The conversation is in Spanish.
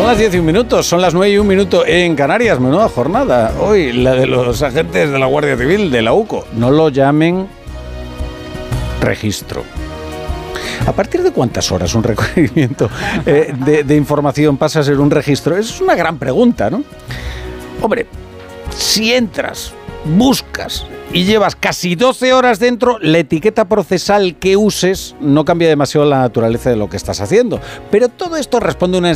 las 10 y un minuto, son las 9 y un minuto en Canarias. Menuda jornada. Hoy, la de los agentes de la Guardia Civil, de la UCO. No lo llamen registro. ¿A partir de cuántas horas un requerimiento de información pasa a ser un registro? Es una gran pregunta, ¿no? Hombre, si entras, buscas y llevas casi 12 horas dentro, la etiqueta procesal que uses no cambia demasiado la naturaleza de lo que estás haciendo. Pero todo esto responde a una